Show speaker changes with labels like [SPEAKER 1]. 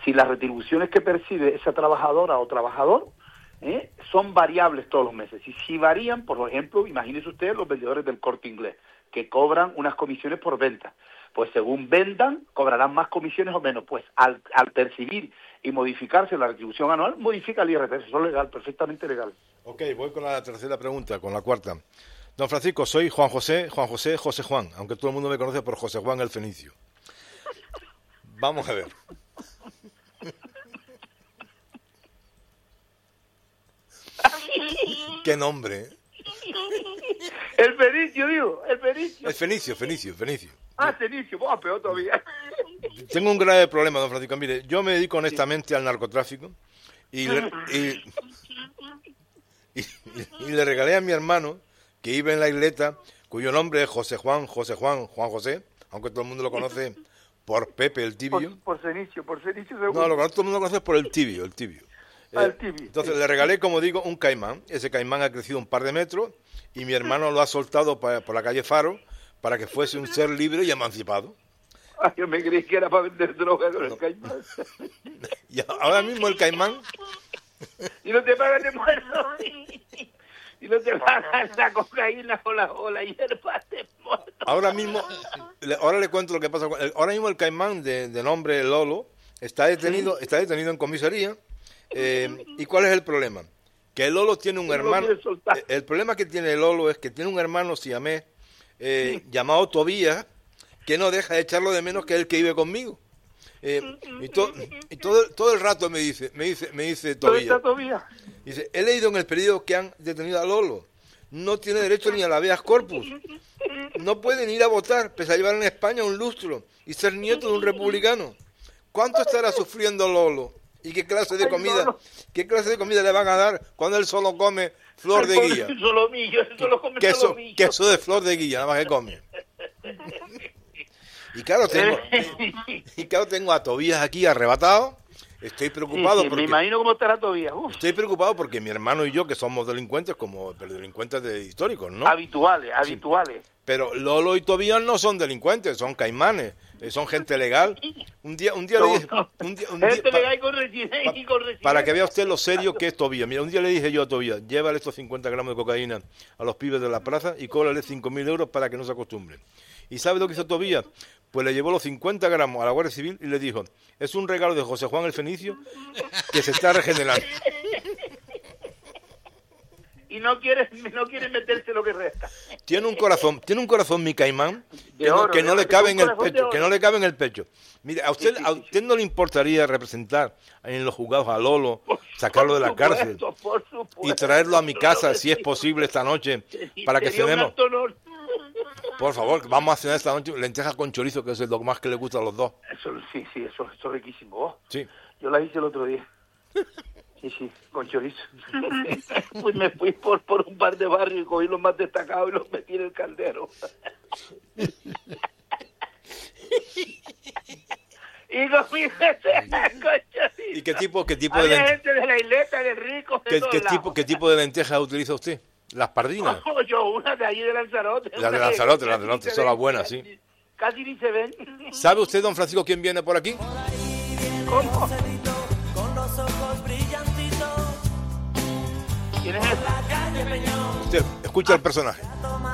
[SPEAKER 1] si las retribuciones que percibe esa trabajadora o trabajador son variables todos los meses. Y si varían, por ejemplo, imagínese usted los vendedores del Corte Inglés, que cobran unas comisiones por venta. Pues según vendan, cobrarán más comisiones o menos. Pues al percibir y modificarse la retribución anual, modifica el IRPF. Eso es legal, perfectamente legal.
[SPEAKER 2] Ok, voy con la tercera pregunta, con la cuarta. Don Francisco, soy Juan José, José Juan, aunque todo el mundo me conoce por José Juan el Fenicio. Vamos a ver. ¿Qué nombre?
[SPEAKER 1] El Fenicio, digo, el Fenicio.
[SPEAKER 2] El Fenicio.
[SPEAKER 1] Ah, Fenicio, peor todavía.
[SPEAKER 2] Tengo un grave problema, don Francisco. Mire, yo me dedico honestamente al narcotráfico y le regalé a mi hermano, que vive en la isleta, cuyo nombre es José Juan José, aunque todo el mundo lo conoce por Pepe el Tibio.
[SPEAKER 1] Por Fenicio seguro.
[SPEAKER 2] No, lo que todo el mundo lo conoce por el Tibio.
[SPEAKER 1] El Tibio.
[SPEAKER 2] Entonces le regalé, como digo, un caimán. Ese caimán ha crecido un par de metros y mi hermano lo ha soltado por la calle Faro para que fuese un ser libre y emancipado.
[SPEAKER 1] Ay, yo me creí que era para vender droga con el caimán.
[SPEAKER 2] Y ahora mismo el caimán...
[SPEAKER 1] Y no te pagan de muerto. Y no te pagan la cocaína o la hierba de muerto.
[SPEAKER 2] Ahora le cuento lo que pasa. Ahora mismo el caimán de nombre Lolo está detenido en comisaría. ¿Y cuál es el problema? Que el Lolo tiene un hermano. El problema que tiene el Lolo es que tiene un hermano siamés llamado Tobías, que no deja de echarlo de menos, que es el que vive conmigo. Y todo el rato me dice Tobías. Dice, he leído en el periódico que han detenido a Lolo. No tiene derecho ni a la habeas corpus. No pueden ir a votar, pese a llevar en España un lustro y ser nieto de un republicano. ¿Cuánto estará sufriendo Lolo? ¿Y qué clase de comida le van a dar cuando él solo come flor de guía? Queso de flor de guía, nada más que come. Y claro, tengo a Tobías aquí arrebatado. Estoy preocupado porque...
[SPEAKER 1] Me imagino cómo estará Tobías.
[SPEAKER 2] Estoy preocupado porque mi hermano y yo, que somos delincuentes, pero delincuentes históricos, ¿no?
[SPEAKER 1] Habituales.
[SPEAKER 2] Pero Lolo y Tobías no son delincuentes, son caimanes, son gente legal. Un día le dije...
[SPEAKER 1] Gente legal y con residencia.
[SPEAKER 2] Para que vea usted lo serio que es Tobías. Mira, un día le dije yo a Tobías, llévale estos 50 gramos de cocaína a los pibes de la plaza y cóbrale 5.000 euros para que no se acostumbren. ¿Y sabe lo que hizo Tobías? Pues le llevó los 50 gramos a la Guardia Civil y le dijo, es un regalo de José Juan el Fenicio que se está regenerando.
[SPEAKER 1] Y no quiere meterse lo que resta.
[SPEAKER 2] Tiene un corazón mi caimán que no le cabe en el pecho, Mire, ¿a usted no le importaría representar en los juzgados a Lolo, sacarlo de la cárcel y traerlo a mi casa, si es posible, esta noche, para que cenemos? Por favor, vamos a cenar esta noche lentejas con chorizo, que es lo más que le gusta a los dos.
[SPEAKER 1] Eso es riquísimo.
[SPEAKER 2] Sí.
[SPEAKER 1] Yo la hice el otro día. Sí, con chorizo. Pues me fui por un par de barrios y cogí los más destacados y los metí en el caldero. Y comí con chorizo.
[SPEAKER 2] ¿Y qué tipo
[SPEAKER 1] de gente de la isleta, de ricos, de
[SPEAKER 2] ¿Qué tipo de lentejas utiliza usted? ¿Las pardinas?
[SPEAKER 1] Yo una de allí de Lanzarote.
[SPEAKER 2] Las de Lanzarote, son las buenas, sí.
[SPEAKER 1] Casi ni se ven.
[SPEAKER 2] ¿Sabe usted, don Francisco, quién viene por aquí?
[SPEAKER 1] ¿Cómo? ¿Quién es ese?
[SPEAKER 2] Usted, escucha el personaje.